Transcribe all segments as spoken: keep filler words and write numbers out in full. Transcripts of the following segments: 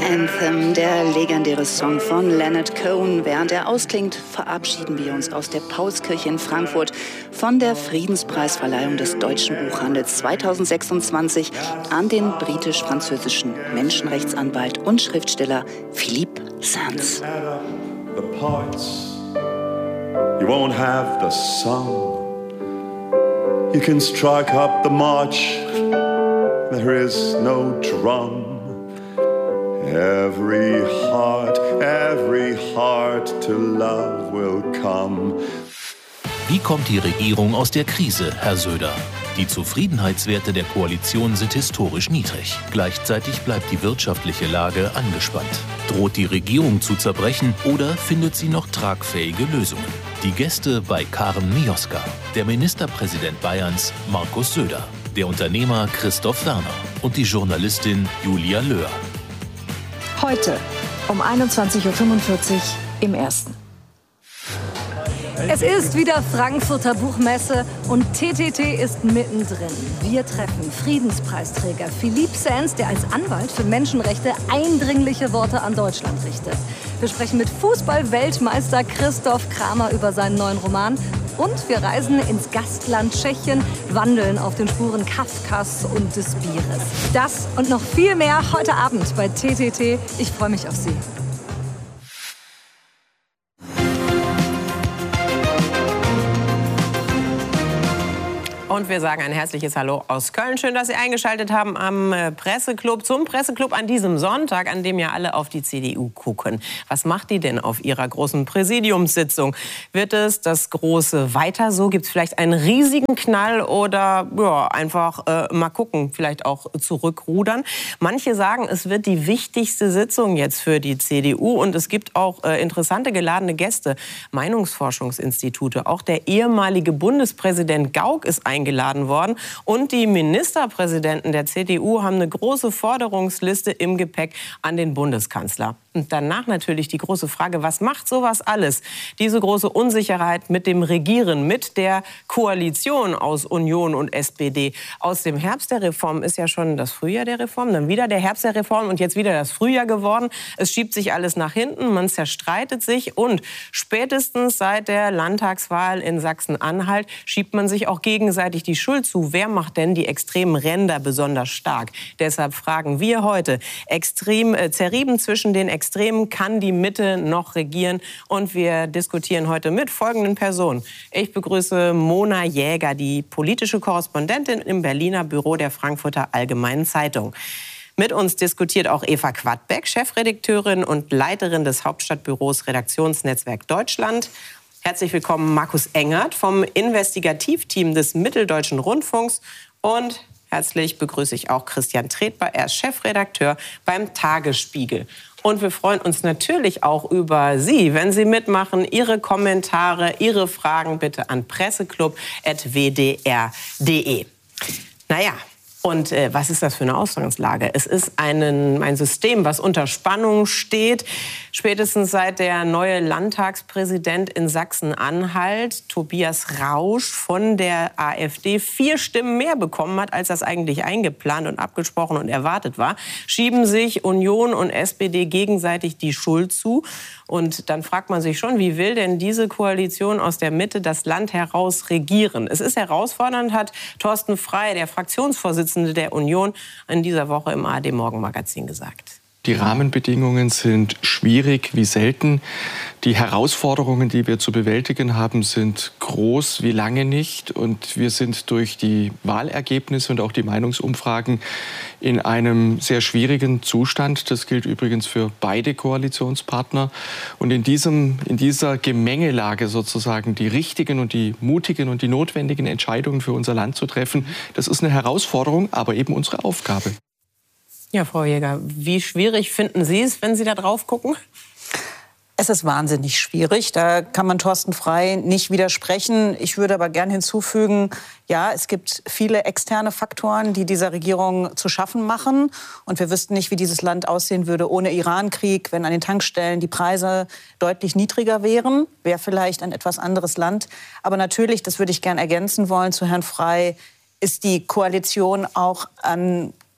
Anthem, der legendäre Song von Leonard Cohen. Während er ausklingt, verabschieden wir uns aus der Paulskirche in Frankfurt von der Friedenspreisverleihung des deutschen Buchhandels zweitausendsechsundzwanzig an den britisch-französischen Menschenrechtsanwalt und Schriftsteller Philippe Sands. You won't have the song. You can strike up the march. There is no drum. Every heart, every heart to love will come. Wie kommt die Regierung aus der Krise, Herr Söder? Die Zufriedenheitswerte der Koalition sind historisch niedrig. Gleichzeitig bleibt die wirtschaftliche Lage angespannt. Droht die Regierung zu zerbrechen oder findet sie noch tragfähige Lösungen? Die Gäste bei Karen Mioska, der Ministerpräsident Bayerns Markus Söder, der Unternehmer Christoph Werner und die Journalistin Julia Löhr. Heute um einundzwanzig Uhr fünfundvierzig im Ersten. Es ist wieder Frankfurter Buchmesse und T T T ist mittendrin. Wir treffen Friedenspreisträger Philippe Sands, der als Anwalt für Menschenrechte eindringliche Worte an Deutschland richtet. Wir sprechen mit Fußball-Weltmeister Christoph Kramer über seinen neuen Roman. Und wir reisen ins Gastland Tschechien, wandeln auf den Spuren Kafkas und des Bieres. Das und noch viel mehr heute Abend bei T T T. Ich freue mich auf Sie. Und wir sagen ein herzliches Hallo aus Köln. Schön, dass Sie eingeschaltet haben am Presseclub, zum Presseclub an diesem Sonntag, an dem ja alle auf die C D U gucken. Was macht die denn auf ihrer großen Präsidiumssitzung? Wird es das große Weiter so? Gibt es vielleicht einen riesigen Knall oder ja, einfach äh, mal gucken, vielleicht auch zurückrudern? Manche sagen, es wird die wichtigste Sitzung jetzt für die C D U und es gibt auch äh, interessante geladene Gäste, Meinungsforschungsinstitute. Auch der ehemalige Bundespräsident Gauck ist eingeladen. Eingeladen worden. Und die Ministerpräsidenten der C D U haben eine große Forderungsliste im Gepäck an den Bundeskanzler. Und danach natürlich die große Frage, was macht sowas alles? Diese große Unsicherheit mit dem Regieren, mit der Koalition aus Union und S P D. Aus dem Herbst der Reform ist ja schon das Frühjahr der Reform, dann wieder der Herbst der Reform und jetzt wieder das Frühjahr geworden. Es schiebt sich alles nach hinten, man zerstreitet sich und spätestens seit der Landtagswahl in Sachsen-Anhalt schiebt man sich auch gegenseitig die Schuld zu. Wer macht denn die extremen Ränder besonders stark? Deshalb fragen wir heute, extrem äh, zerrieben zwischen den Extremen, kann die Mitte noch regieren? Und wir diskutieren heute mit folgenden Personen. Ich begrüße Mona Jäger, die politische Korrespondentin im Berliner Büro der Frankfurter Allgemeinen Zeitung. Mit uns diskutiert auch Eva Quadbeck, Chefredakteurin und Leiterin des Hauptstadtbüros Redaktionsnetzwerk Deutschland. Herzlich willkommen Markus Engert vom Investigativteam des Mitteldeutschen Rundfunks und herzlich begrüße ich auch Christian Tretbar, er ist Chefredakteur beim Tagesspiegel. Und wir freuen uns natürlich auch über Sie, wenn Sie mitmachen, Ihre Kommentare, Ihre Fragen bitte an presseclub punkt w d r punkt d e. Naja. Und äh, was ist das für eine Ausgangslage? Es ist einen, ein System, was unter Spannung steht. Spätestens seit der neue Landtagspräsident in Sachsen-Anhalt, Tobias Rausch von der AfD, vier Stimmen mehr bekommen hat, als das eigentlich eingeplant und abgesprochen und erwartet war, schieben sich Union und S P D gegenseitig die Schuld zu. Und dann fragt man sich schon, wie will denn diese Koalition aus der Mitte das Land heraus regieren? Es ist herausfordernd, hat Thorsten Frey, der Fraktionsvorsitzende der Union, in dieser Woche im A R D-Morgenmagazin gesagt. Die Rahmenbedingungen sind schwierig wie selten. Die Herausforderungen, die wir zu bewältigen haben, sind groß wie lange nicht. Und wir sind durch die Wahlergebnisse und auch die Meinungsumfragen in einem sehr schwierigen Zustand. Das gilt übrigens für beide Koalitionspartner. Und in diesem, in dieser Gemengelage sozusagen die richtigen und die mutigen und die notwendigen Entscheidungen für unser Land zu treffen, das ist eine Herausforderung, aber eben unsere Aufgabe. Ja, Frau Jäger, wie schwierig finden Sie es, wenn Sie da drauf gucken? Es ist wahnsinnig schwierig. Da kann man Thorsten Frey nicht widersprechen. Ich würde aber gern hinzufügen, ja, es gibt viele externe Faktoren, die dieser Regierung zu schaffen machen. Und wir wüssten nicht, wie dieses Land aussehen würde ohne Irankrieg, wenn an den Tankstellen die Preise deutlich niedriger wären. Wäre vielleicht ein etwas anderes Land. Aber natürlich, das würde ich gern ergänzen wollen zu Herrn Frey, ist die Koalition auch an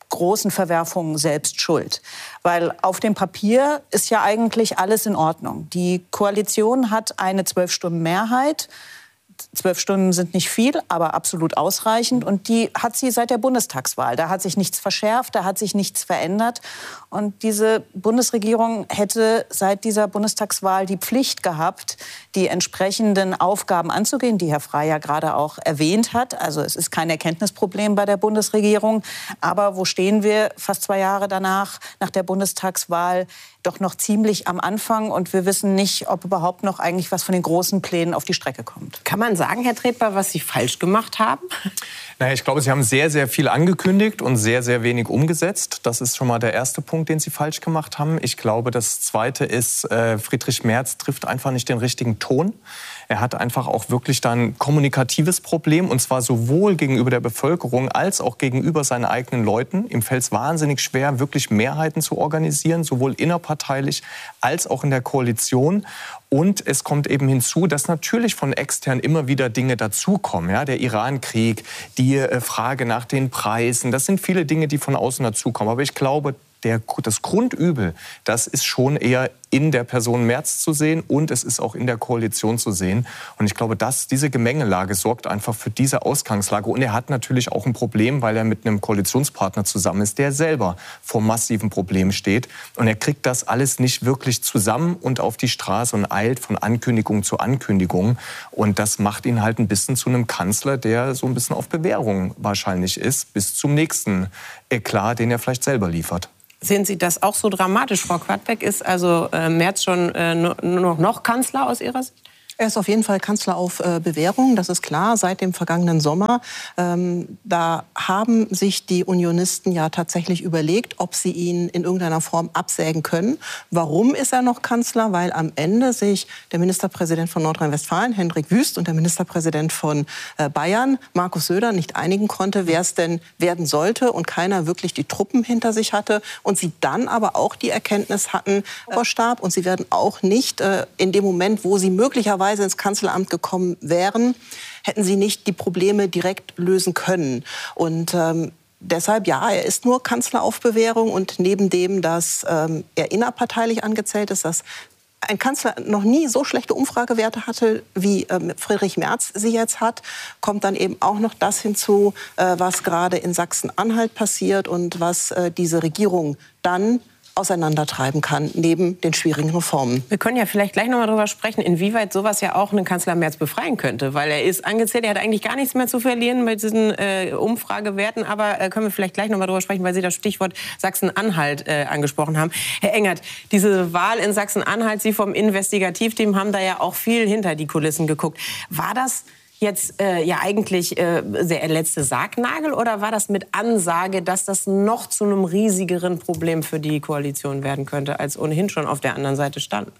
großen Verwerfungen selbst schuld. Weil auf dem Papier ist ja eigentlich alles in Ordnung. Die Koalition hat eine Zwölf-Stunden-Mehrheit. Zwölf Stunden sind nicht viel, aber absolut ausreichend. Und die hat sie seit der Bundestagswahl. Da hat sich nichts verschärft, da hat sich nichts verändert. Und diese Bundesregierung hätte seit dieser Bundestagswahl die Pflicht gehabt, die entsprechenden Aufgaben anzugehen, die Herr Frey ja gerade auch erwähnt hat. Also es ist kein Erkenntnisproblem bei der Bundesregierung. Aber wo stehen wir fast zwei Jahre danach, nach der Bundestagswahl? Doch noch ziemlich am Anfang. Und wir wissen nicht, ob überhaupt noch eigentlich was von den großen Plänen auf die Strecke kommt. Kann man sagen, Herr Tretbar, was Sie falsch gemacht haben? Naja, ich glaube, Sie haben sehr, sehr viel angekündigt und sehr, sehr wenig umgesetzt. Das ist schon mal der erste Punkt, den Sie falsch gemacht haben. Ich glaube, das Zweite ist, äh, Friedrich Merz trifft einfach nicht den richtigen Ton. Er hat einfach auch wirklich dann ein kommunikatives Problem, und zwar sowohl gegenüber der Bevölkerung als auch gegenüber seinen eigenen Leuten. Ihm fällt es wahnsinnig schwer, wirklich Mehrheiten zu organisieren, sowohl innerparteilich als auch in der Koalition. Und es kommt eben hinzu, dass natürlich von extern immer wieder Dinge dazukommen. Ja, der Iran-Krieg, die äh, Frage nach den Preisen, das sind viele Dinge, die von außen dazukommen. Aber ich glaube, Der, das Grundübel, das ist schon eher in der Person Merz zu sehen, und es ist auch in der Koalition zu sehen. Und ich glaube, dass diese Gemengelage sorgt einfach für diese Ausgangslage. Und er hat natürlich auch ein Problem, weil er mit einem Koalitionspartner zusammen ist, der selber vor massiven Problemen steht. Und er kriegt das alles nicht wirklich zusammen und auf die Straße und eilt von Ankündigung zu Ankündigung. Und das macht ihn halt ein bisschen zu einem Kanzler, der so ein bisschen auf Bewährung wahrscheinlich ist, bis zum nächsten Eklat, den er vielleicht selber liefert. Sehen Sie das auch so dramatisch? Frau Quadbeck, ist also äh, Merz schon äh, nur noch, noch Kanzler aus Ihrer Sicht? Er ist auf jeden Fall Kanzler auf äh, Bewährung, das ist klar, seit dem vergangenen Sommer. Ähm, da haben sich die Unionisten ja tatsächlich überlegt, ob sie ihn in irgendeiner Form absägen können. Warum ist er noch Kanzler? Weil am Ende sich der Ministerpräsident von Nordrhein-Westfalen, Hendrik Wüst, und der Ministerpräsident von äh, Bayern, Markus Söder, nicht einigen konnte, wer es denn werden sollte, und keiner wirklich die Truppen hinter sich hatte. Und sie dann aber auch die Erkenntnis hatten, äh, Stab, und sie werden auch nicht äh, in dem Moment, wo sie möglicherweise ins Kanzleramt gekommen wären, hätten sie nicht die Probleme direkt lösen können. Und ähm, deshalb, ja, er ist nur Kanzler auf Bewährung. Und neben dem, dass ähm, er innerparteilich angezählt ist, dass ein Kanzler noch nie so schlechte Umfragewerte hatte, wie ähm, Friedrich Merz sie jetzt hat, kommt dann eben auch noch das hinzu, äh, was gerade in Sachsen-Anhalt passiert und was äh, diese Regierung dann auseinandertreiben kann, neben den schwierigen Reformen. Wir können ja vielleicht gleich noch mal darüber sprechen, inwieweit sowas ja auch einen Kanzler Merz befreien könnte. Weil er ist angezählt, er hat eigentlich gar nichts mehr zu verlieren mit diesen äh, Umfragewerten. Aber äh, können wir vielleicht gleich noch mal darüber sprechen, weil Sie das Stichwort Sachsen-Anhalt äh, angesprochen haben. Herr Engert, diese Wahl in Sachsen-Anhalt, Sie vom Investigativteam haben da ja auch viel hinter die Kulissen geguckt. War das jetzt äh, ja eigentlich äh, der letzte Sargnagel, oder war das mit Ansage, dass das noch zu einem riesigeren Problem für die Koalition werden könnte, als ohnehin schon auf der anderen Seite stand?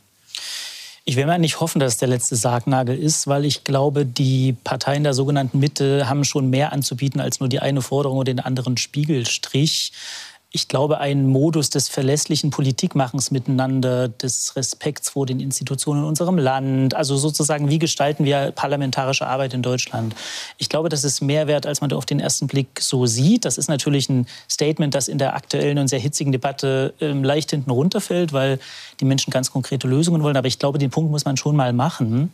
Ich will mal nicht hoffen, dass es der letzte Sargnagel ist, weil ich glaube, die Parteien der sogenannten Mitte haben schon mehr anzubieten als nur die eine Forderung oder den anderen Spiegelstrich. Ich glaube, ein Modus des verlässlichen Politikmachens miteinander, des Respekts vor den Institutionen in unserem Land, also sozusagen, wie gestalten wir parlamentarische Arbeit in Deutschland. Ich glaube, das ist mehr wert, als man auf den ersten Blick so sieht. Das ist natürlich ein Statement, das in der aktuellen und sehr hitzigen Debatte äh, leicht hinten runterfällt, weil die Menschen ganz konkrete Lösungen wollen. Aber ich glaube, den Punkt muss man schon mal machen.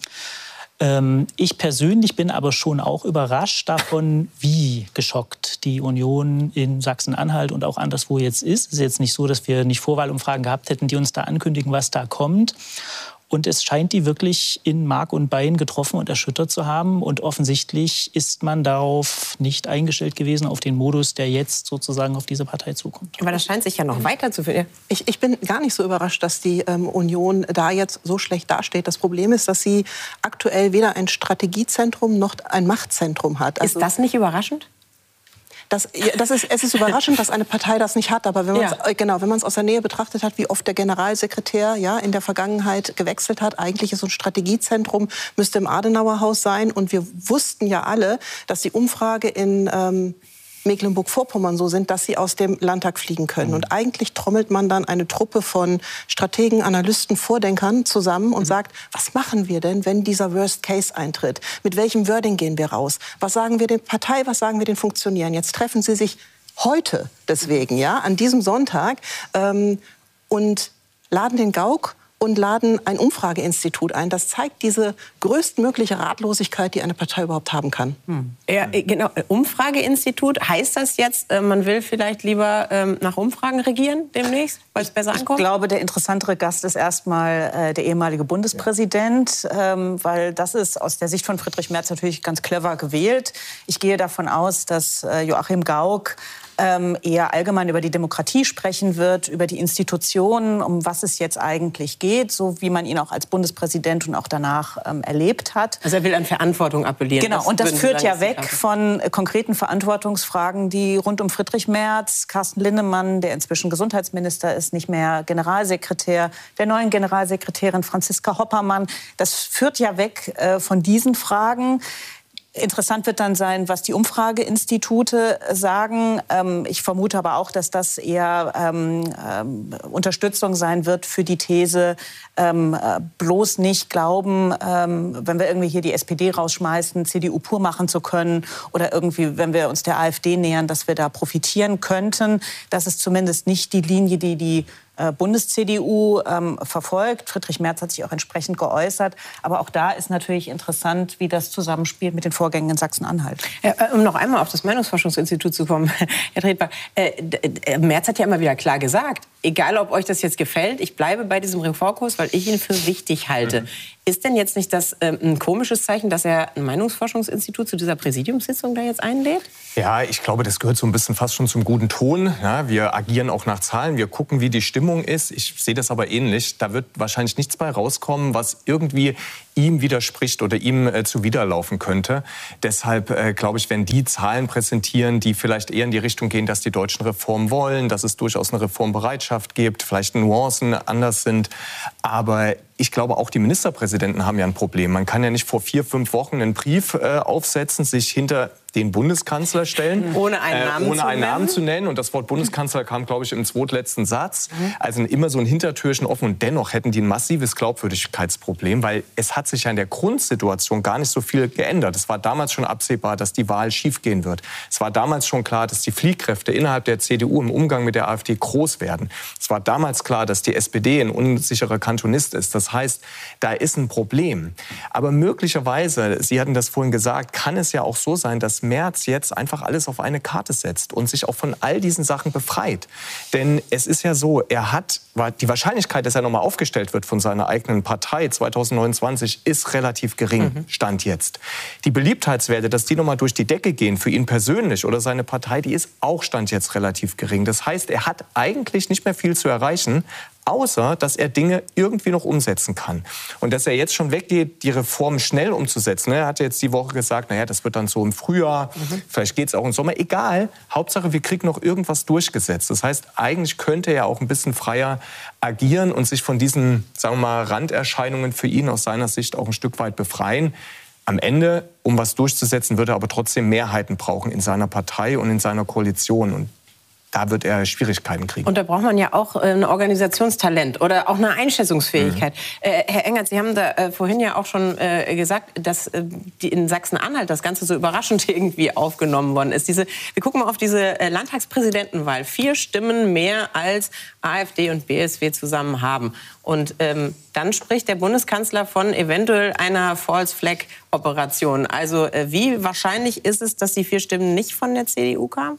Ich persönlich bin aber schon auch überrascht davon, wie geschockt die Union in Sachsen-Anhalt und auch anderswo jetzt ist. Es ist jetzt nicht so, dass wir nicht Vorwahlumfragen gehabt hätten, die uns da ankündigen, was da kommt. Und es scheint die wirklich in Mark und Bein getroffen und erschüttert zu haben. Und offensichtlich ist man darauf nicht eingestellt gewesen, auf den Modus, der jetzt sozusagen auf diese Partei zukommt. Aber das scheint sich ja noch weiterzuführen. Ich, ich bin gar nicht so überrascht, dass die ähm, Union da jetzt so schlecht dasteht. Das Problem ist, dass sie aktuell weder ein Strategiezentrum noch ein Machtzentrum hat. Also, ist das nicht überraschend? Das, das ist, es ist überraschend, dass eine Partei das nicht hat. Aber wenn man es ja. genau, wenn man es aus der Nähe betrachtet hat, wie oft der Generalsekretär ja, in der Vergangenheit gewechselt hat, eigentlich ist so ein Strategiezentrum, müsste im Adenauerhaus sein. Und wir wussten ja alle, dass die Umfrage in ähm, Mecklenburg-Vorpommern so sind, dass sie aus dem Landtag fliegen können. Und eigentlich trommelt man dann eine Truppe von Strategen, Analysten, Vordenkern zusammen und sagt, was machen wir denn, wenn dieser Worst Case eintritt? Mit welchem Wording gehen wir raus? Was sagen wir der Partei, was sagen wir den Funktionären? Jetzt treffen sie sich heute deswegen, ja, an diesem Sonntag, ähm, und laden den Gauck und laden ein Umfrageinstitut ein. Das zeigt diese größtmögliche Ratlosigkeit, die eine Partei überhaupt haben kann. Hm. Ja, genau. Umfrageinstitut, heißt das jetzt, man will vielleicht lieber ähm, nach Umfragen regieren demnächst, weil es besser ankommt? Ich glaube, der interessantere Gast ist erstmal äh, der ehemalige Bundespräsident, ähm, weil das ist aus der Sicht von Friedrich Merz natürlich ganz clever gewählt. Ich gehe davon aus, dass äh, Joachim Gauck Ähm, eher allgemein über die Demokratie sprechen wird, über die Institutionen, um was es jetzt eigentlich geht, so wie man ihn auch als Bundespräsident und auch danach ähm, erlebt hat. Also er will an Verantwortung appellieren. Genau, das und das führt sagen, ja weg von äh, konkreten Verantwortungsfragen, die rund um Friedrich Merz, Carsten Linnemann, der inzwischen Gesundheitsminister ist, nicht mehr Generalsekretär, der neuen Generalsekretärin Franziska Hoppermann. Das führt ja weg äh, von diesen Fragen. Interessant wird dann sein, was die Umfrageinstitute sagen. Ähm, ich vermute aber auch, dass das eher ähm, ähm, Unterstützung sein wird für die These, ähm, äh, bloß nicht glauben, ähm, wenn wir irgendwie hier die S P D rausschmeißen, C D U pur machen zu können oder irgendwie, wenn wir uns der AfD nähern, dass wir da profitieren könnten. Das ist zumindest nicht die Linie, die die Bundes-C D U ähm, verfolgt. Friedrich Merz hat sich auch entsprechend geäußert. Aber auch da ist natürlich interessant, wie das zusammenspielt mit den Vorgängen in Sachsen-Anhalt. Ja, um noch einmal auf das Meinungsforschungsinstitut zu kommen, Herr Tretbar, äh, Merz hat ja immer wieder klar gesagt, egal ob euch das jetzt gefällt, ich bleibe bei diesem Reformkurs, weil ich ihn für wichtig halte. Mhm. Ist denn jetzt nicht das äh, ein komisches Zeichen, dass er ein Meinungsforschungsinstitut zu dieser Präsidiumssitzung da jetzt einlädt? Ja, ich glaube, das gehört so ein bisschen fast schon zum guten Ton. Ja, wir agieren auch nach Zahlen, wir gucken, wie die Stimmung ist. Ich sehe das aber ähnlich. Da wird wahrscheinlich nichts bei rauskommen, was irgendwie ihm widerspricht oder ihm äh, zuwiderlaufen könnte. Deshalb äh, glaube ich, wenn die Zahlen präsentieren, die vielleicht eher in die Richtung gehen, dass die Deutschen Reformen wollen, dass es durchaus eine Reformbereitschaft gibt, vielleicht Nuancen anders sind. Aber ich glaube, auch die Ministerpräsidenten haben ja ein Problem. Man kann ja nicht vor vier, fünf Wochen einen Brief äh, aufsetzen, sich hinter den Bundeskanzler stellen. Ohne einen Namen, äh, ohne zu, einen nennen. Namen zu nennen. Und das Wort Bundeskanzler kam, glaube ich, im zweitletzten Satz. Mhm. Also immer so ein Hintertürchen offen. Und dennoch hätten die ein massives Glaubwürdigkeitsproblem, weil es hat sich ja in der Grundsituation gar nicht so viel geändert. Es war damals schon absehbar, dass die Wahl schiefgehen wird. Es war damals schon klar, dass die Fliehkräfte innerhalb der C D U im Umgang mit der AfD groß werden. Es war damals klar, dass die S P D ein unsicherer Kantonist ist. Das heißt, da ist ein Problem. Aber möglicherweise, Sie hatten das vorhin gesagt, kann es ja auch so sein, dass Merz jetzt einfach alles auf eine Karte setzt und sich auch von all diesen Sachen befreit. Denn es ist ja so, er hat, die Wahrscheinlichkeit, dass er nochmal aufgestellt wird von seiner eigenen Partei zweitausendneunundzwanzig, ist relativ gering, mhm. Stand jetzt. Die Beliebtheitswerte, dass die nochmal durch die Decke gehen für ihn persönlich oder seine Partei, die ist auch Stand jetzt relativ gering. Das heißt, er hat eigentlich nicht mehr viel zu erreichen, außer dass er Dinge irgendwie noch umsetzen kann. Und dass er jetzt schon weggeht, die Reformen schnell umzusetzen. Er hat jetzt die Woche gesagt, naja, das wird dann so im Frühjahr, mhm. vielleicht geht es auch im Sommer. Egal, Hauptsache, wir kriegen noch irgendwas durchgesetzt. Das heißt, eigentlich könnte er auch ein bisschen freier agieren und sich von diesen, sagen wir mal, Randerscheinungen für ihn aus seiner Sicht auch ein Stück weit befreien. Am Ende, um was durchzusetzen, wird er aber trotzdem Mehrheiten brauchen in seiner Partei und in seiner Koalition. Und da wird er Schwierigkeiten kriegen. Und da braucht man ja auch äh, ein Organisationstalent oder auch eine Einschätzungsfähigkeit. Mhm. Äh, Herr Engert, Sie haben da äh, vorhin ja auch schon äh, gesagt, dass äh, die in Sachsen-Anhalt das Ganze so überraschend irgendwie aufgenommen worden ist. Diese, wir gucken mal auf diese äh, Landtagspräsidentenwahl. Vier Stimmen mehr als AfD und B S W zusammen haben. Und ähm, dann spricht der Bundeskanzler von eventuell einer False-Flag-Operation. Also äh, wie wahrscheinlich ist es, dass die vier Stimmen nicht von der C D U kamen?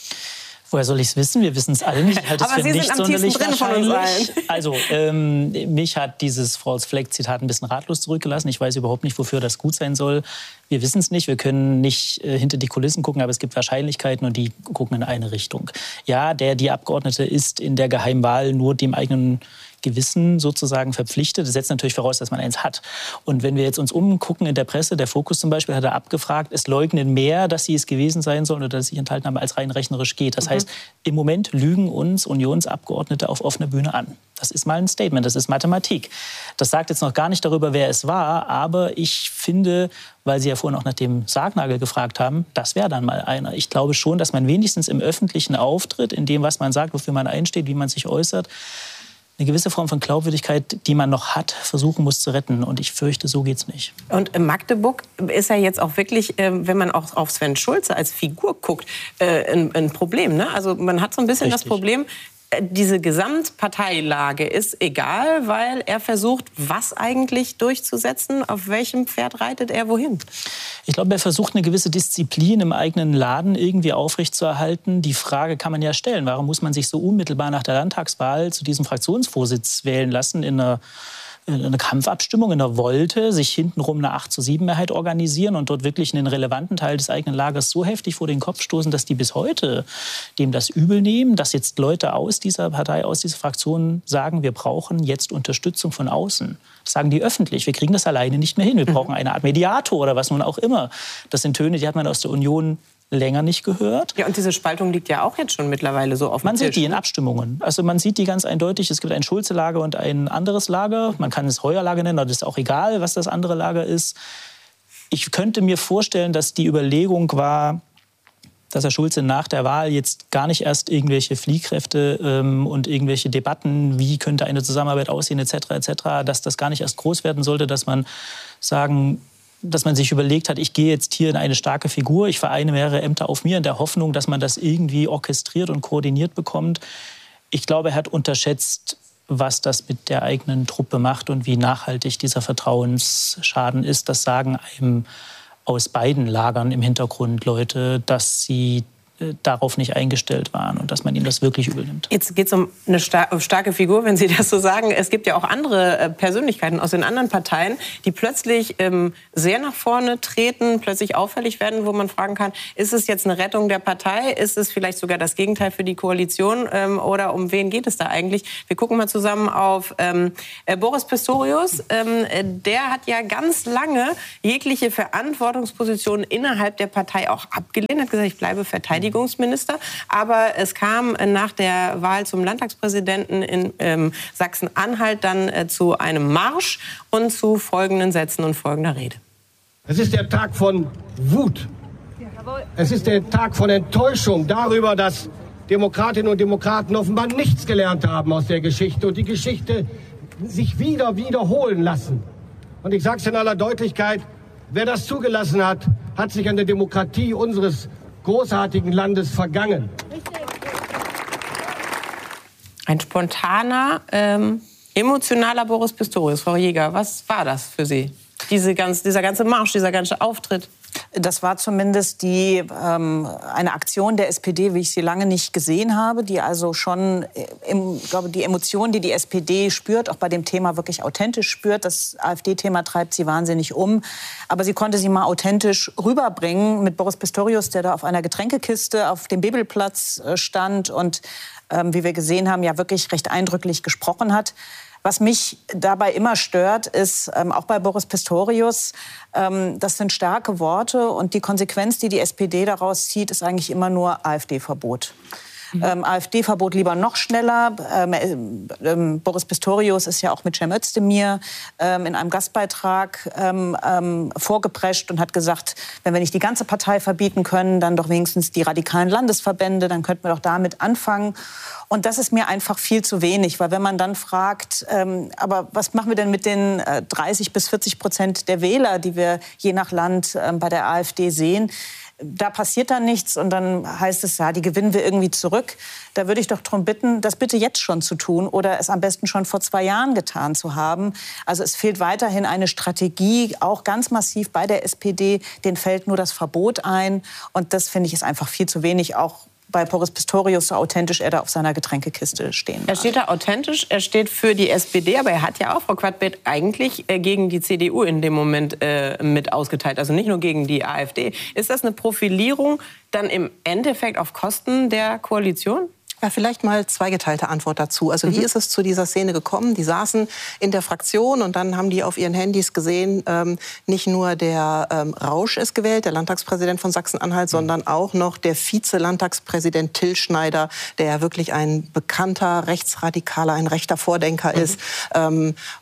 Woher soll ich es wissen? Wir wissen es alle nicht. Ich halte es für nicht sonderlich wahrscheinlich. Also ähm, mich hat dieses False Flag-Zitat ein bisschen ratlos zurückgelassen. Ich weiß überhaupt nicht, wofür das gut sein soll. Wir wissen es nicht. Wir können nicht äh, hinter die Kulissen gucken, aber es gibt Wahrscheinlichkeiten und die gucken in eine Richtung. Ja, der, die Abgeordnete ist in der Geheimwahl nur dem eigenen Gewissen sozusagen verpflichtet. Das setzt natürlich voraus, dass man eins hat. Und wenn wir jetzt uns umgucken in der Presse, der Fokus zum Beispiel hat er abgefragt, es leugnen mehr, dass sie es gewesen sein sollen oder dass sie sich enthalten haben, als rein rechnerisch geht. Das mhm. heißt, im Moment lügen uns Unionsabgeordnete auf offener Bühne an. Das ist mal ein Statement, das ist Mathematik. Das sagt jetzt noch gar nicht darüber, wer es war, aber ich finde, weil Sie ja vorhin auch nach dem Sargnagel gefragt haben, das wäre dann mal einer. Ich glaube schon, dass man wenigstens im öffentlichen Auftritt, in dem, was man sagt, wofür man einsteht, wie man sich äußert, eine gewisse Form von Glaubwürdigkeit, die man noch hat, versuchen muss zu retten. Und ich fürchte, so geht's nicht. Und in Magdeburg ist ja jetzt auch wirklich, wenn man auch auf Sven Schulze als Figur guckt, ein, ein Problem. Ne? Also man hat so ein bisschen Richtig. das Problem, diese Gesamtparteilage ist egal, weil er versucht, was eigentlich durchzusetzen, auf welchem Pferd reitet er wohin? Ich glaube, er versucht, eine gewisse Disziplin im eigenen Laden irgendwie aufrechtzuerhalten. Die Frage kann man ja stellen, warum muss man sich so unmittelbar nach der Landtagswahl zu diesem Fraktionsvorsitz wählen lassen in einer eine Kampfabstimmung in der Wolte, sich hintenrum eine acht zu sieben Mehrheit organisieren und dort wirklich einen relevanten Teil des eigenen Lagers so heftig vor den Kopf stoßen, dass die bis heute dem das übel nehmen, dass jetzt Leute aus dieser Partei, aus dieser Fraktion sagen, wir brauchen jetzt Unterstützung von außen. Das sagen die öffentlich. Wir kriegen das alleine nicht mehr hin. Wir brauchen eine Art Mediator oder was nun auch immer. Das sind Töne, die hat man aus der Union länger nicht gehört. Ja, und diese Spaltung liegt ja auch jetzt schon mittlerweile so auf dem Man Tisch. sieht die in Abstimmungen. Also man sieht die ganz eindeutig. Es gibt ein Schulze-Lager und ein anderes Lager. Man kann es Heuer-Lager nennen, aber das ist auch egal, was das andere Lager ist. Ich könnte mir vorstellen, dass die Überlegung war, dass Herr Schulze nach der Wahl jetzt gar nicht erst irgendwelche Fliehkräfte ähm, und irgendwelche Debatten, wie könnte eine Zusammenarbeit aussehen, et cetera, et cetera, dass das gar nicht erst groß werden sollte, dass man sagen, dass man sich überlegt hat, ich gehe jetzt hier in eine starke Figur, ich vereine mehrere Ämter auf mir in der Hoffnung, dass man das irgendwie orchestriert und koordiniert bekommt. Ich glaube, er hat unterschätzt, was das mit der eigenen Truppe macht und wie nachhaltig dieser Vertrauensschaden ist. Das sagen einem aus beiden Lagern im Hintergrund Leute, dass sie darauf nicht eingestellt waren und dass man ihnen das wirklich übel nimmt. Jetzt geht es um eine star- starke Figur, wenn Sie das so sagen. Es gibt ja auch andere äh, Persönlichkeiten aus den anderen Parteien, die plötzlich ähm, sehr nach vorne treten, plötzlich auffällig werden, wo man fragen kann, ist es jetzt eine Rettung der Partei? Ist es vielleicht sogar das Gegenteil für die Koalition? Ähm, oder um wen geht es da eigentlich? Wir gucken mal zusammen auf ähm, äh, Boris Pistorius. Ähm, äh, der hat ja ganz lange jegliche Verantwortungspositionen innerhalb der Partei auch abgelehnt, hat gesagt, ich bleibe Verteidigungsminister. Aber es kam nach der Wahl zum Landtagspräsidenten in ähm, Sachsen-Anhalt dann äh, zu einem Marsch und zu folgenden Sätzen und folgender Rede. Es ist der Tag von Wut. Es ist der Tag von Enttäuschung darüber, dass Demokratinnen und Demokraten offenbar nichts gelernt haben aus der Geschichte und die Geschichte sich wieder wiederholen lassen. Und ich sage es in aller Deutlichkeit, wer das zugelassen hat, hat sich an der Demokratie unseres großartigen Landes vergangen. Ein spontaner, ähm, emotionaler Boris Pistorius. Frau Jäger, was war das für Sie? Diese ganz, dieser ganze Marsch, dieser ganze Auftritt? Das war zumindest die, ähm, eine Aktion der S P D, wie ich sie lange nicht gesehen habe, die also schon, im, ich glaube, die Emotionen, die die S P D spürt, auch bei dem Thema wirklich authentisch spürt. Das AfD-Thema treibt sie wahnsinnig um. Aber sie konnte sie mal authentisch rüberbringen mit Boris Pistorius, der da auf einer Getränkekiste auf dem Bebelplatz stand und, ähm, wie wir gesehen haben, ja wirklich recht eindrücklich gesprochen hat. Was mich dabei immer stört, ist, ähm, auch bei Boris Pistorius, ähm, das sind starke Worte und die Konsequenz, die die S P D daraus zieht, ist eigentlich immer nur AfD-Verbot. Mhm. Ähm, AfD-Verbot lieber noch schneller. Ähm, ähm, Boris Pistorius ist ja auch mit Cem Özdemir ähm, in einem Gastbeitrag ähm, ähm, vorgeprescht und hat gesagt, wenn wir nicht die ganze Partei verbieten können, dann doch wenigstens die radikalen Landesverbände, dann könnten wir doch damit anfangen. Und das ist mir einfach viel zu wenig, weil wenn man dann fragt, ähm, aber was machen wir denn mit den äh, dreißig bis vierzig Prozent der Wähler, die wir je nach Land äh, bei der AfD sehen, da passiert dann nichts und dann heißt es, ja, die gewinnen wir irgendwie zurück. Da würde ich doch darum bitten, das bitte jetzt schon zu tun oder es am besten schon vor zwei Jahren getan zu haben. Also es fehlt weiterhin eine Strategie, auch ganz massiv bei der S P D. Denen fällt nur das Verbot ein und das finde ich ist einfach viel zu wenig, auch bei Boris Pistorius, so authentisch er da auf seiner Getränkekiste stehen. Er steht da authentisch, er steht für die S P D, aber er hat ja auch, Frau Quadbeck, eigentlich äh, gegen die C D U in dem Moment äh, mit ausgeteilt, also nicht nur gegen die AfD. Ist das eine Profilierung dann im Endeffekt auf Kosten der Koalition? Ja, vielleicht mal zweigeteilte Antwort dazu. Also wie ist es zu dieser Szene gekommen? Die saßen in der Fraktion und dann haben die auf ihren Handys gesehen, ähm, nicht nur der ähm, Rausch ist gewählt, der Landtagspräsident von Sachsen-Anhalt, mhm. sondern auch noch der Vize-Landtagspräsident Till Schneider, der ja wirklich ein bekannter Rechtsradikaler, ein rechter Vordenker mhm. ist. Ähm,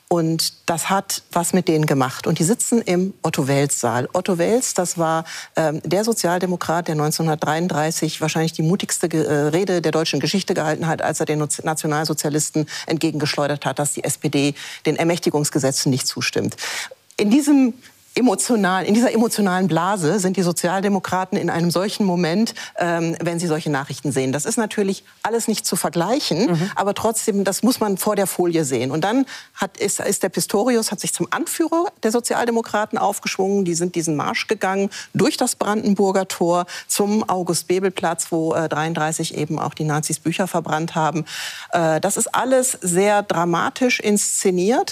Und das hat was mit denen gemacht. Und die sitzen im Otto-Wels-Saal. Otto Wels, das war ähm, der Sozialdemokrat, der neunzehnhundertdreiunddreißig wahrscheinlich die mutigste äh, Rede der deutschen Geschichte gehalten hat, als er den Nationalsozialisten entgegengeschleudert hat, dass die S P D den Ermächtigungsgesetzen nicht zustimmt. In diesem Emotional, in dieser emotionalen Blase sind die Sozialdemokraten in einem solchen Moment, ähm, wenn sie solche Nachrichten sehen. Das ist natürlich alles nicht zu vergleichen, mhm. aber trotzdem, das muss man vor der Folie sehen. Und dann hat, ist, ist der Pistorius hat sich zum Anführer der Sozialdemokraten aufgeschwungen. Die sind diesen Marsch gegangen durch das Brandenburger Tor zum August-Bebel-Platz, wo äh, dreiunddreißig eben auch die Nazis Bücher verbrannt haben. Äh, das ist alles sehr dramatisch inszeniert.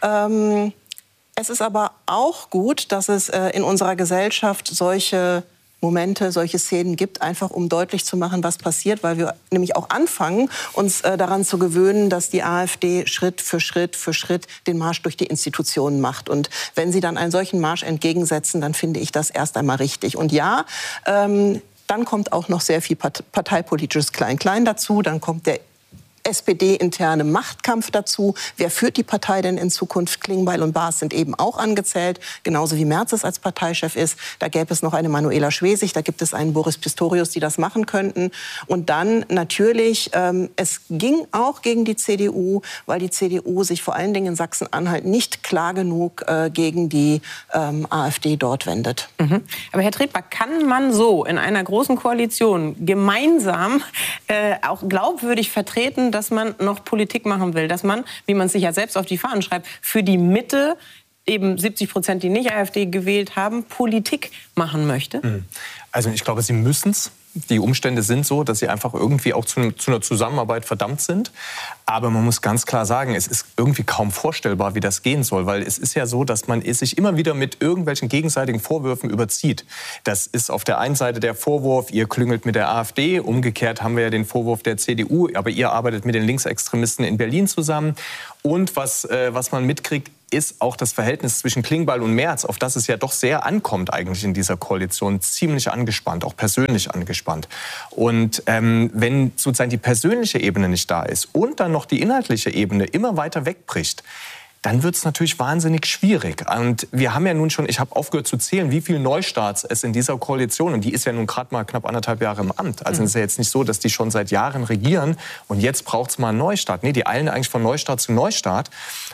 Ähm, Es ist aber auch gut, dass es äh, in unserer Gesellschaft solche Momente, solche Szenen gibt, einfach um deutlich zu machen, was passiert, weil wir nämlich auch anfangen, uns äh, daran zu gewöhnen, dass die AfD Schritt für Schritt für Schritt den Marsch durch die Institutionen macht. Und wenn sie dann einen solchen Marsch entgegensetzen, dann finde ich das erst einmal richtig. Und ja, ähm, dann kommt auch noch sehr viel parteipolitisches Klein-Klein dazu, dann kommt der S P D-interne Machtkampf dazu. Wer führt die Partei denn in Zukunft? Klingbeil und Baas sind eben auch angezählt, genauso wie Merz es als Parteichef ist. Da gäbe es noch eine Manuela Schwesig, da gibt es einen Boris Pistorius, die das machen könnten. Und dann natürlich, ähm, es ging auch gegen die C D U, weil die C D U sich vor allen Dingen in Sachsen-Anhalt nicht klar genug äh, gegen die ähm, AfD dort wendet. Mhm. Aber Herr Tretbar, kann man so in einer großen Koalition gemeinsam äh, auch glaubwürdig vertreten, dass man noch Politik machen will, dass man, wie man sich ja selbst auf die Fahnen schreibt, für die Mitte, eben siebzig Prozent, die nicht AfD gewählt haben, Politik machen möchte? Also ich glaube, sie müssen es. Die Umstände sind so, dass sie einfach irgendwie auch zu, zu einer Zusammenarbeit verdammt sind. Aber man muss ganz klar sagen, es ist irgendwie kaum vorstellbar, wie das gehen soll. Weil es ist ja so, dass man sich immer wieder mit irgendwelchen gegenseitigen Vorwürfen überzieht. Das ist auf der einen Seite der Vorwurf, ihr klüngelt mit der AfD. Umgekehrt haben wir ja den Vorwurf der C D U. Aber ihr arbeitet mit den Linksextremisten in Berlin zusammen. Und was, äh, was man mitkriegt, ist auch das Verhältnis zwischen Klingbeil und Merz, auf das es ja doch sehr ankommt eigentlich in dieser Koalition, ziemlich angespannt, auch persönlich angespannt. Und ähm, wenn sozusagen die persönliche Ebene nicht da ist und dann noch die inhaltliche Ebene immer weiter wegbricht, dann wird es natürlich wahnsinnig schwierig. Und wir haben ja nun schon, ich habe aufgehört zu zählen, wie viele Neustarts es in dieser Koalition, und die ist ja nun gerade mal knapp anderthalb Jahre im Amt. Also mhm. es ist ja jetzt nicht so, dass die schon seit Jahren regieren und jetzt braucht es mal einen Neustart. Nee, die eilen eigentlich von Neustart zu Neustart.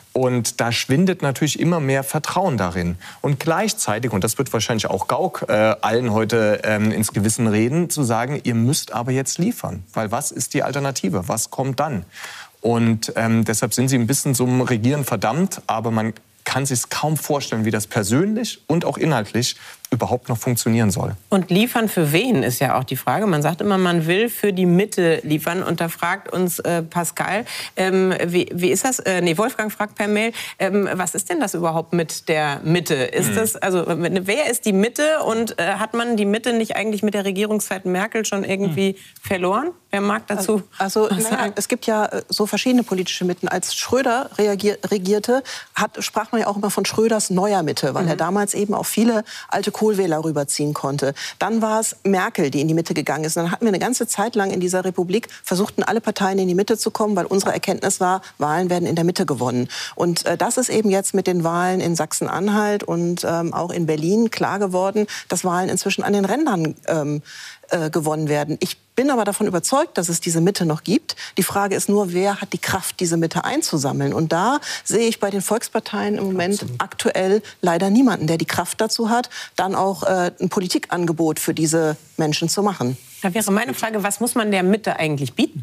Und da schwindet natürlich immer mehr Vertrauen darin. Und gleichzeitig, und das wird wahrscheinlich auch Gauck äh, allen heute ähm, ins Gewissen reden, zu sagen, ihr müsst aber jetzt liefern. Weil was ist die Alternative? Was kommt dann? Und ähm, deshalb sind sie ein bisschen zum Regieren verdammt, aber man kann sich kaum vorstellen, wie das persönlich und auch inhaltlich überhaupt noch funktionieren soll. Und liefern für wen ist ja auch die Frage. Man sagt immer, man will für die Mitte liefern. Und da fragt uns äh, Pascal, ähm, wie, wie ist das? Äh, nee, Wolfgang fragt per Mail, ähm, was ist denn das überhaupt mit der Mitte? Ist mhm. das, also wer ist die Mitte? Und äh, hat man die Mitte nicht eigentlich mit der Regierungszeit Merkel schon irgendwie mhm. verloren? Wer mag dazu Also, also naja, es gibt ja so verschiedene politische Mitten. Als Schröder reagier, regierte, hat, sprach man ja auch immer von Schröders neuer Mitte, weil mhm. er damals eben auch viele alte Kohlwähler rüberziehen konnte. Dann war es Merkel, die in die Mitte gegangen ist. Und dann hatten wir eine ganze Zeit lang in dieser Republik, versuchten alle Parteien in die Mitte zu kommen, weil unsere Erkenntnis war, Wahlen werden in der Mitte gewonnen. Und äh, das ist eben jetzt mit den Wahlen in Sachsen-Anhalt und ähm, auch in Berlin klar geworden, dass Wahlen inzwischen an den Rändern ähm, äh, gewonnen werden. Ich bin aber davon überzeugt, dass es diese Mitte noch gibt. Die Frage ist nur, wer hat die Kraft, diese Mitte einzusammeln? Und da sehe ich bei den Volksparteien im Moment Absolut. aktuell leider niemanden, der die Kraft dazu hat, dann auch äh, ein Politikangebot für diese Menschen zu machen. Da wäre meine Frage, was muss man der Mitte eigentlich bieten?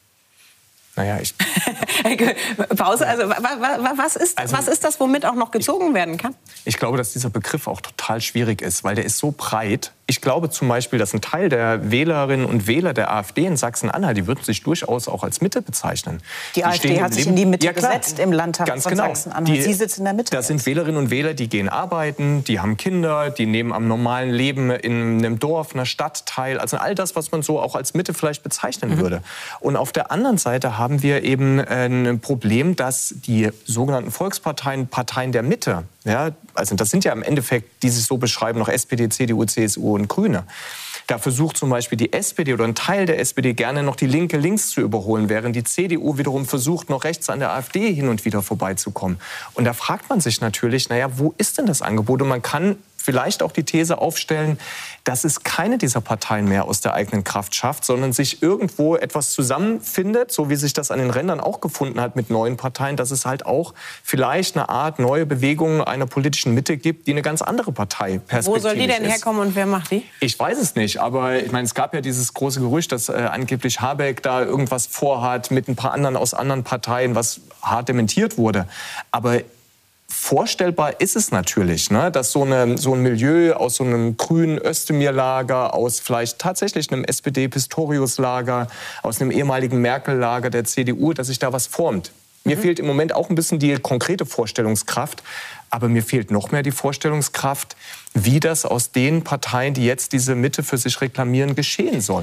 Naja, ich... Pause, also was ist, also was ist das, womit auch noch gezogen werden kann? Ich glaube, dass dieser Begriff auch total schwierig ist, weil der ist so breit. Ich glaube zum Beispiel, dass ein Teil der Wählerinnen und Wähler der AfD in Sachsen-Anhalt, die würden sich durchaus auch als Mitte bezeichnen. Die, die AfD hat sich in die Mitte ja, gesetzt im Landtag Ganz von genau. Sachsen-Anhalt. Sie sitzt in der Mitte. Das sind Wählerinnen und Wähler, die gehen arbeiten, die haben Kinder, die nehmen am normalen Leben in einem Dorf, einer Stadt teil. Also all das, was man so auch als Mitte vielleicht bezeichnen mhm. würde. Und auf der anderen Seite haben wir eben ein Problem, dass die sogenannten Volksparteien, Parteien der Mitte, ja, also das sind ja im Endeffekt, die sich so beschreiben, noch S P D, C D U, C S U und Grüne, Da versucht zum Beispiel die S P D oder ein Teil der S P D gerne noch die Linke links zu überholen, während die C D U wiederum versucht, noch rechts an der AfD hin und wieder vorbeizukommen. Und da fragt man sich natürlich, naja, wo ist denn das Angebot? Und man kann vielleicht auch die These aufstellen, dass es keine dieser Parteien mehr aus der eigenen Kraft schafft, sondern sich irgendwo etwas zusammenfindet, so wie sich das an den Rändern auch gefunden hat mit neuen Parteien, dass es halt auch vielleicht eine Art neue Bewegung einer politischen Mitte gibt, die eine ganz andere Partei perspektivisch ist. Wo soll die denn herkommen und wer macht die? Ich weiß es nicht, aber ich meine, es gab ja dieses große Gerücht, dass äh, angeblich Habeck da irgendwas vorhat mit ein paar anderen aus anderen Parteien, was hart dementiert wurde. Aber vorstellbar ist es natürlich, ne, dass so, eine, so ein Milieu aus so einem grünen Özdemir-Lager, aus vielleicht tatsächlich einem S P D-Pistorius-Lager, aus einem ehemaligen Merkel-Lager der C D U, dass sich da was formt. Mir mhm. fehlt im Moment auch ein bisschen die konkrete Vorstellungskraft, aber mir fehlt noch mehr die Vorstellungskraft, wie das aus den Parteien, die jetzt diese Mitte für sich reklamieren, geschehen soll.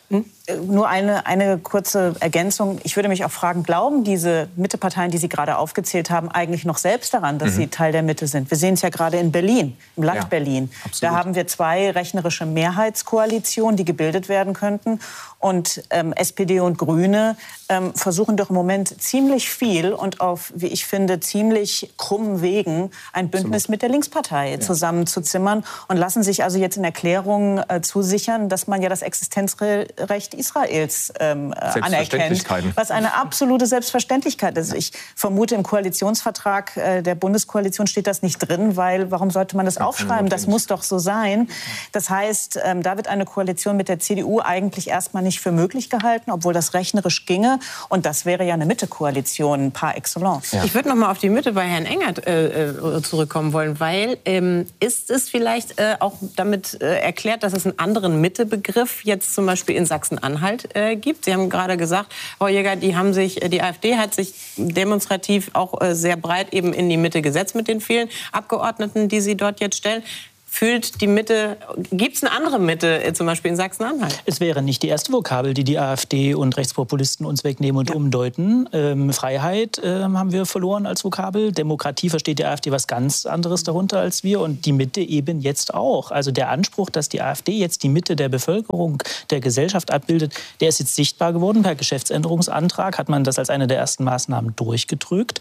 Nur eine, eine kurze Ergänzung. Ich würde mich auch fragen, glauben diese Mitteparteien, die Sie gerade aufgezählt haben, eigentlich noch selbst daran, dass mhm. sie Teil der Mitte sind? Wir sehen es ja gerade in Berlin, im Land ja, Berlin. Absolut. Da haben wir zwei rechnerische Mehrheitskoalitionen, die gebildet werden könnten. Und ähm, S P D und Grüne ähm, versuchen doch im Moment ziemlich viel und auf, wie ich finde, ziemlich krummen Wegen ein Bündnis Absolut. mit der Linkspartei ja. zusammenzuzimmern und lassen sich also jetzt in Erklärungen äh, zusichern, dass man ja das Existenzrecht Israels ähm, anerkennt, was eine absolute Selbstverständlichkeit ist. Ich vermute, im Koalitionsvertrag äh, der Bundeskoalition steht das nicht drin, weil warum sollte man das ja, aufschreiben? Das muss doch so sein. Das heißt, ähm, da wird eine Koalition mit der C D U eigentlich erstmal nicht für möglich gehalten, obwohl das rechnerisch ginge. Und das wäre ja eine Mitte-Koalition par excellence. Ja. Ich würde noch mal auf die Mitte bei Herrn Engert äh, zurückkommen wollen, weil ähm, ist es vielleicht äh, auch damit äh, erklärt, dass es einen anderen Mitte-Begriff jetzt zum Beispiel in Sachsen-Anhalt äh, gibt? Sie haben gerade gesagt, Frau Jäger, die haben sich, die AfD hat sich demonstrativ auch äh, sehr breit eben in die Mitte gesetzt mit den vielen Abgeordneten, die sie dort jetzt stellen. Fühlt die Mitte, gibt es eine andere Mitte, zum Beispiel in Sachsen-Anhalt? Es wäre nicht die erste Vokabel, die die AfD und Rechtspopulisten uns wegnehmen und ja. umdeuten. Ähm, Freiheit äh, haben wir verloren als Vokabel. Demokratie versteht die AfD was ganz anderes darunter als wir und die Mitte eben jetzt auch. Also der Anspruch, dass die AfD jetzt die Mitte der Bevölkerung, der Gesellschaft abbildet, der ist jetzt sichtbar geworden. Per Geschäftsänderungsantrag hat man das als eine der ersten Maßnahmen durchgedrückt.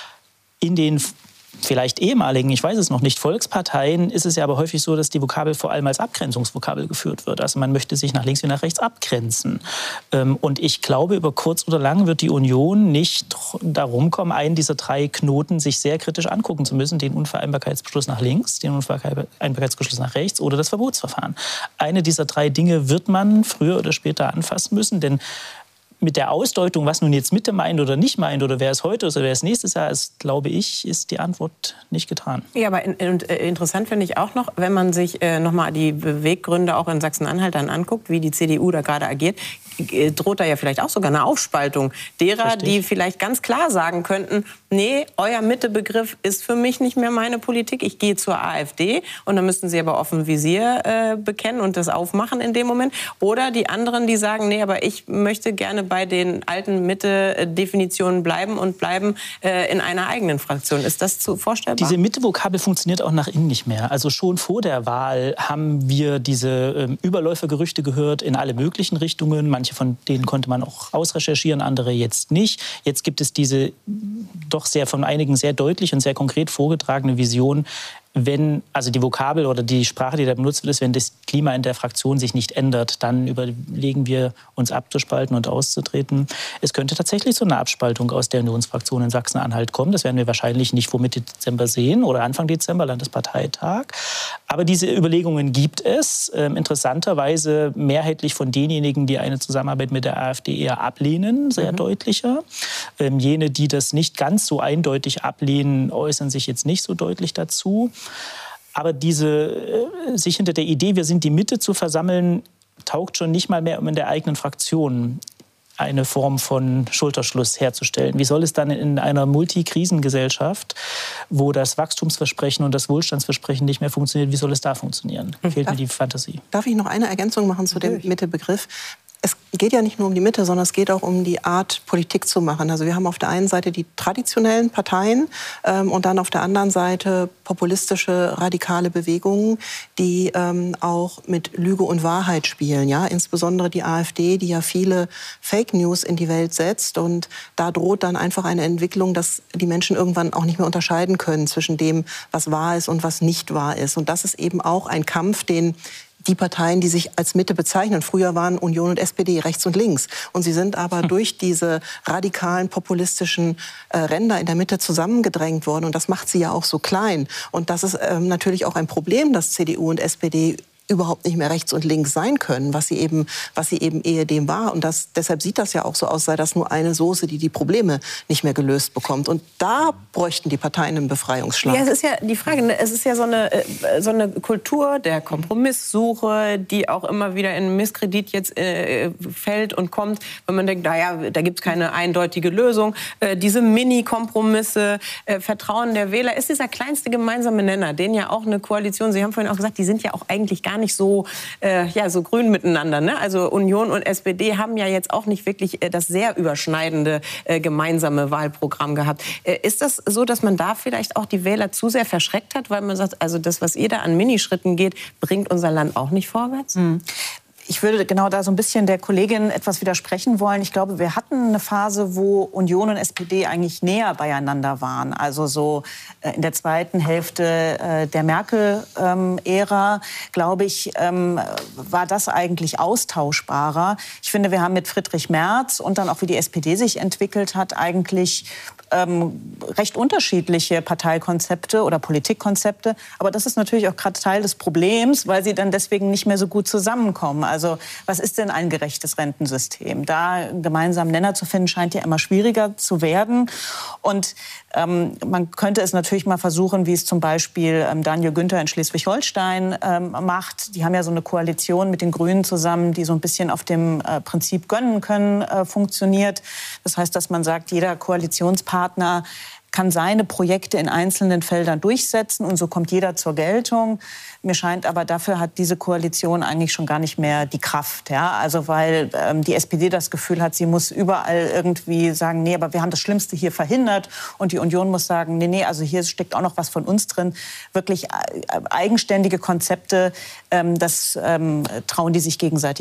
In den vielleicht ehemaligen, ich weiß es noch nicht, Volksparteien ist es ja aber häufig so, dass die Vokabel vor allem als Abgrenzungsvokabel geführt wird. Also man möchte sich nach links wie nach rechts abgrenzen. Und ich glaube, über kurz oder lang wird die Union nicht darum kommen, einen dieser drei Knoten sich sehr kritisch angucken zu müssen. Den Unvereinbarkeitsbeschluss nach links, den Unvereinbarkeitsbeschluss nach rechts oder das Verbotsverfahren. Eine dieser drei Dinge wird man früher oder später anfassen müssen, denn mit der Ausdeutung, was nun jetzt Mitte meint oder nicht meint oder wer es heute ist oder wer es nächstes Jahr ist, glaube ich, ist die Antwort nicht getan. Ja, aber in, in, interessant finde ich auch noch, wenn man sich äh, noch mal die Beweggründe auch in Sachsen-Anhalt dann anguckt, wie die C D U da gerade agiert, äh, droht da ja vielleicht auch sogar eine Aufspaltung derer, Richtig. die vielleicht ganz klar sagen könnten, nee, euer Mittebegriff ist für mich nicht mehr meine Politik, ich gehe zur AfD und dann müssten sie aber offen Visier äh, bekennen und das aufmachen in dem Moment. Oder die anderen, die sagen, nee, aber ich möchte gerne bei den alten Mitte-Definitionen bleiben und bleiben äh, in einer eigenen Fraktion. Ist das zu vorstellbar? Diese Mitte-Vokabel funktioniert auch nach innen nicht mehr. Also schon vor der Wahl haben wir diese ähm, Überläufergerüchte gehört in alle möglichen Richtungen. Manche von denen konnte man auch ausrecherchieren, andere jetzt nicht. Jetzt gibt es diese doch sehr von einigen sehr deutlich und sehr konkret vorgetragene Vision, wenn, also die Vokabel oder die Sprache, die da benutzt wird, ist, wenn das Klima in der Fraktion sich nicht ändert, dann überlegen wir, uns abzuspalten und auszutreten. Es könnte tatsächlich so eine Abspaltung aus der Unionsfraktion in Sachsen-Anhalt kommen. Das werden wir wahrscheinlich nicht vor Mitte Dezember sehen oder Anfang Dezember, Landesparteitag. Aber diese Überlegungen gibt es. Ähm, interessanterweise mehrheitlich von denjenigen, die eine Zusammenarbeit mit der AfD eher ablehnen, sehr mhm. deutlicher. Ähm, jene, die das nicht ganz so eindeutig ablehnen, äußern sich jetzt nicht so deutlich dazu. Aber diese, äh, sich hinter der Idee, wir sind die Mitte zu versammeln, taugt schon nicht mal mehr, um in der eigenen Fraktion eine Form von Schulterschluss herzustellen. Wie soll es dann in einer Multikrisengesellschaft, wo das Wachstumsversprechen und das Wohlstandsversprechen nicht mehr funktioniert, wie soll es da funktionieren? Fehlt darf, mir die Fantasie. Darf ich noch eine Ergänzung machen zu dem Mittebegriff? es geht ja nicht nur um die Mitte, sondern es geht auch um die Art, Politik zu machen. Also wir haben auf der einen Seite die traditionellen Parteien ähm, und dann auf der anderen Seite populistische, radikale Bewegungen, die ähm, auch mit Lüge und Wahrheit spielen. Ja? Insbesondere die AfD, die ja viele Fake News in die Welt setzt. Und da droht dann einfach eine Entwicklung, dass die Menschen irgendwann auch nicht mehr unterscheiden können zwischen dem, was wahr ist und was nicht wahr ist. Und das ist eben auch ein Kampf, den die Parteien, die sich als Mitte bezeichnen. Früher waren Union und S P D rechts und links. Und sie sind aber durch diese radikalen, populistischen äh, Ränder in der Mitte zusammengedrängt worden. Und das macht sie ja auch so klein. Und das ist ähm, natürlich auch ein Problem, dass C D U und S P D überhaupt nicht mehr rechts und links sein können, was sie eben, was sie eben ehedem war. Und das, deshalb sieht das ja auch so aus, sei das nur eine Soße, die die Probleme nicht mehr gelöst bekommt. Und da bräuchten die Parteien einen Befreiungsschlag. Ja, es ist ja die Frage, es ist ja so eine, so eine Kultur der Kompromisssuche, die auch immer wieder in Misskredit jetzt äh, fällt und kommt, wenn man denkt, naja, da gibt es keine eindeutige Lösung. Äh, diese Mini-Kompromisse, äh, Vertrauen der Wähler ist dieser kleinste gemeinsame Nenner, den ja auch eine Koalition, Sie haben vorhin auch gesagt, die sind ja auch eigentlich gar nicht so, äh, ja, so grün miteinander. Ne? Also Union und S P D haben ja jetzt auch nicht wirklich äh, das sehr überschneidende äh, gemeinsame Wahlprogramm gehabt. Äh, ist das so, dass man da vielleicht auch die Wähler zu sehr verschreckt hat, weil man sagt, also das, was ihr da an Minischritten geht, bringt unser Land auch nicht vorwärts? Mhm. Ich würde genau da so ein bisschen der Kollegin etwas widersprechen wollen. Ich glaube, wir hatten eine Phase, wo Union und S P D eigentlich näher beieinander waren. Also so äh, in der zweiten Hälfte äh, der Merkel-Ära, ähm, glaube ich, ähm, war das eigentlich austauschbarer. Ich finde, wir haben mit Friedrich Merz und dann auch, wie die S P D sich entwickelt hat, eigentlich ähm, recht unterschiedliche Parteikonzepte oder Politikkonzepte. Aber das ist natürlich auch gerade Teil des Problems, weil sie dann deswegen nicht mehr so gut zusammenkommen. Also was ist denn ein gerechtes Rentensystem? Da einen gemeinsamen Nenner zu finden, scheint ja immer schwieriger zu werden. Und ähm, man könnte es natürlich mal versuchen, wie es zum Beispiel ähm, Daniel Günther in Schleswig-Holstein ähm, macht. Die haben ja so eine Koalition mit den Grünen zusammen, die so ein bisschen auf dem äh, Prinzip gönnen können äh, funktioniert. Das heißt, dass man sagt, jeder Koalitionspartner kann seine Projekte in einzelnen Feldern durchsetzen und so kommt jeder zur Geltung. Mir scheint aber, dafür hat diese Koalition eigentlich schon gar nicht mehr die Kraft. Ja? Also weil ähm, die S P D das Gefühl hat, sie muss überall irgendwie sagen, nee, aber wir haben das Schlimmste hier verhindert. Und die Union muss sagen, nee, nee, also hier steckt auch noch was von uns drin. Wirklich äh, eigenständige Konzepte, ähm, das ähm, trauen die sich gegenseitig